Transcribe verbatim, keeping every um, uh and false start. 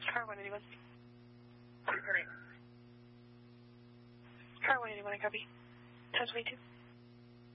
Car one eighty-one. Car one eighty-one, I copy. ten twenty-two.